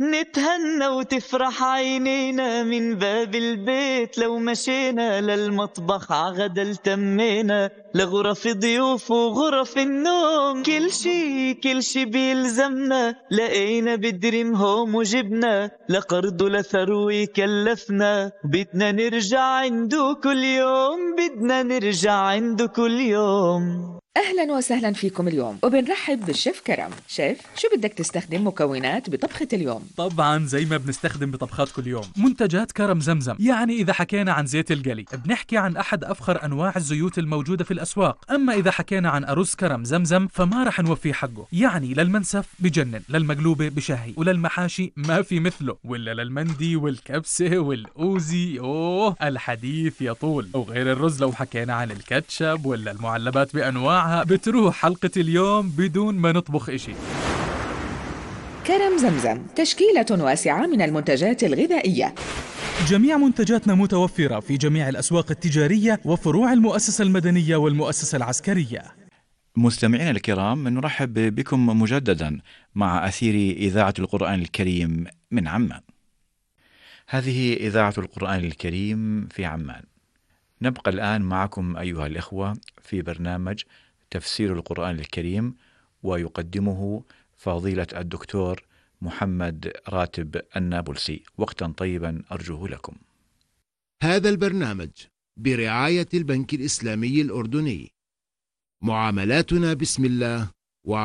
نتهنى وتفرح عينينا من باب البيت، لو مشينا للمطبخ عغدا التمينا، لغرف ضيوف وغرف النوم، كل شي بيلزمنا لقينا بدريم هوم وجبنا، لقرض لثروي كلفنا، بدنا نرجع عنده كل يوم، بدنا نرجع عنده كل يوم. أهلا وسهلا فيكم اليوم، وبنرحب بالشيف كرم. شيف، شو بدك تستخدم مكونات بطبخة اليوم؟ طبعا زي ما بنستخدم بطبخات كل يوم، منتجات كرم زمزم. يعني إذا حكينا عن زيت القلي بنحكي عن أحد أفخر أنواع الزيوت الموجودة في الأسواق. أما إذا حكينا عن أرز كرم زمزم فما رح نوفيه حقه، يعني للمنسف بجنن، للمقلوبة بشهي، وللمحاشي ما في مثله، ولا للمندي والكبسة والأوزي، أوه الحديث يطول. وغير الرز لو حكينا عن الكاتشب ولا المعلبات بأنواعها بتروح حلقة اليوم بدون ما نطبخ إشي. كرم زمزم تشكيلة واسعة من المنتجات الغذائية. جميع منتجاتنا متوفرة في جميع الأسواق التجارية وفروع المؤسسة المدنية والمؤسسة العسكرية. مستمعينا الكرام، نرحب بكم مجددا مع أثير إذاعة القرآن الكريم من عمان. هذه إذاعة القرآن الكريم في عمان. نبقى الآن معكم أيها الإخوة في برنامج تفسير القرآن الكريم، ويقدمه فضيلة الدكتور محمد راتب النابلسي. وقتا طيبا أرجوه لكم. هذا البرنامج برعاية البنك الإسلامي الأردني. معاملاتنا بسم الله